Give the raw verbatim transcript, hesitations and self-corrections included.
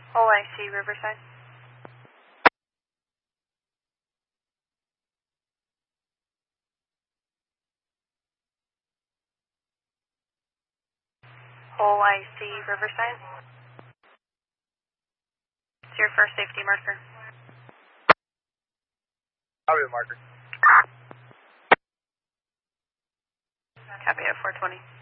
Oh, I see, Riverside. Oh, I see, Riverside. It's your first safety marker. Copy the marker. Copy at four twenty.